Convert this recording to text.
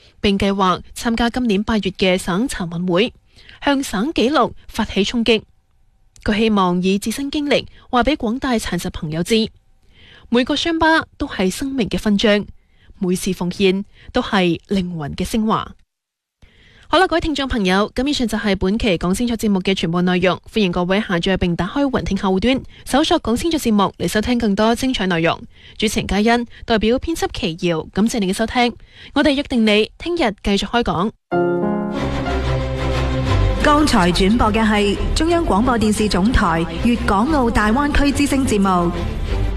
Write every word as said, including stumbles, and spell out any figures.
並計劃參加今年八月嘅省殘運會，向省紀錄發起衝擊。佢希望以自身經歷話俾廣大殘疾朋友知，每個傷疤都係生命嘅勳章，每次奉獻都係靈魂嘅升華。好啦，各位聽眾朋友，咁以上就係本期講清楚節目嘅全部內容。歡迎各位下載並打開雲聽客戶端，搜索講清楚節目嚟收聽更多精彩內容。主持人嘉欣代表編輯奇瑤，感謝你嘅收聽。我哋約定你聽日繼續開講。 剛才轉播嘅係中央廣播電視總台粵港澳大灣區之聲節目。